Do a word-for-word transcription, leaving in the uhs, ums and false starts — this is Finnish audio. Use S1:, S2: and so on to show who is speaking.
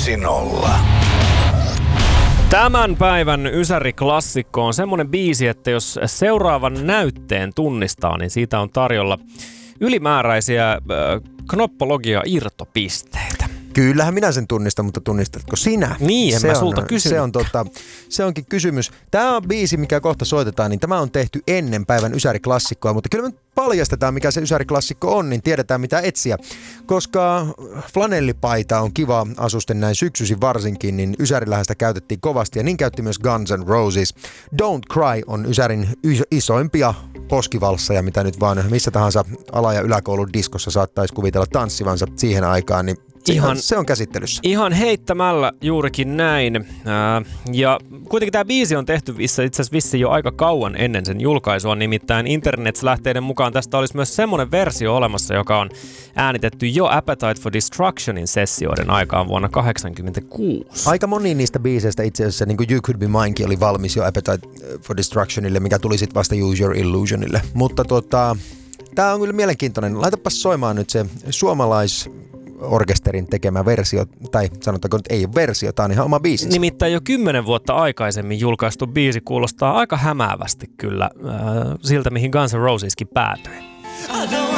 S1: Yksi nolla.
S2: Tämän päivän Ysäri-klassikko on semmoinen biisi, että jos seuraavan näytteen tunnistaa, niin siitä on tarjolla ylimääräisiä äh, knoppologia-irtopisteitä.
S3: Kyllähän minä sen tunnistan, mutta tunnistatko sinä?
S2: Niin, en
S3: se
S2: mä
S3: on,
S2: sulta kysynyt.
S3: Se on tota, se onkin kysymys. Tämä on biisi, mikä kohta soitetaan, niin tämä on tehty ennen päivän Ysäri-klassikkoa, mutta kyllä me paljastetaan, mikä se Ysäri-klassikko on, niin tiedetään mitä etsiä. Koska flanellipaita on kiva asusten näin syksyisin varsinkin, niin Ysärillähän sitä käytettiin kovasti ja niin käytti myös Guns N' Roses. Don't Cry on Ysärin isoimpia poskivalsseja, mitä nyt vaan missä tahansa ala- ja yläkoulun diskossa saattaisi kuvitella tanssivansa siihen aikaan, niin Ihan, se on käsittelyssä.
S2: Ihan heittämällä juurikin näin. Ää, ja kuitenkin tämä biisi on tehty itse asiassa vissiin jo aika kauan ennen sen julkaisua, nimittäin internet-lähteiden mukaan tästä olisi myös semmoinen versio olemassa, joka on äänitetty jo Appetite for Destructionin sessioiden aikaan vuonna kahdeksankymmentäkuusi.
S3: Aika moni niistä biiseistä itse asiassa, niin kuin You Could Be Minekin oli valmis jo Appetite for Destructionille, mikä tuli sitten vasta Use Your Illusionille. Mutta tota, tämä on kyllä mielenkiintoinen. Laitapas soimaan nyt se suomalais orkesterin tekemä versio, tai sanotaanko nyt ei ole versio, tämä on ihan oma biisi.
S2: Nimittäin jo kymmenen vuotta aikaisemmin julkaistu biisi kuulostaa aika hämäävästi kyllä äh, siltä, mihin Guns N' Roseskin päätyi.